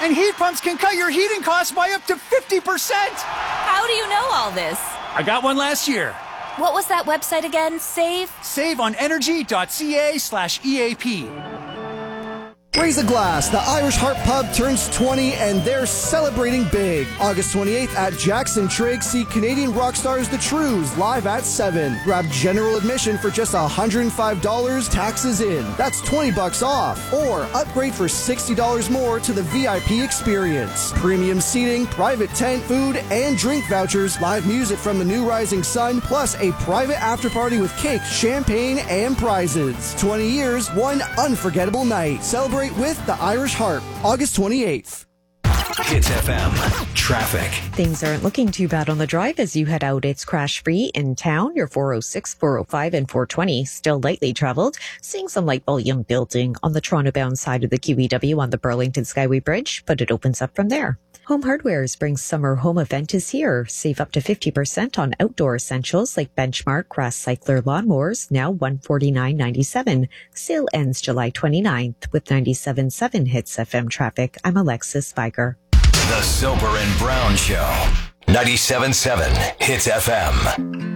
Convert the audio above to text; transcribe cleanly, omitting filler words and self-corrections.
And heat pumps can cut your heating costs by up to 50%. How do you know all this? I got one last year. What was that website again? Save on energy.ca/EAP. Raise a glass. The Irish Heart Pub turns 20 and they're celebrating big. August 28th at Jackson Trigg, see Canadian rock stars The Trues live at 7. Grab general admission for just $105, taxes in. That's $20 off. Or upgrade for $60 more to the VIP experience. Premium seating, private tent, food, and drink vouchers, live music from the New Rising Sun, plus a private after party with cake, champagne, and prizes. 20 years, one unforgettable night. Celebrate with the Irish Harp, August 28th. Hits FM traffic. Things aren't looking too bad on the drive as you head out. It's crash free in town. Your 406, 405, and 420 still lightly traveled. Seeing some light volume building on the Toronto bound side of the QEW on the Burlington Skyway Bridge, but it opens up from there. Home Hardware's spring summer home event is here. Save up to 50% on outdoor essentials like Benchmark Grass Cycler lawnmowers, now $149.97. Sale ends July 29th with 97.7 Hits FM traffic. I'm Alexis Viger. The Soper and Brown Show. 97.7 Hits FM.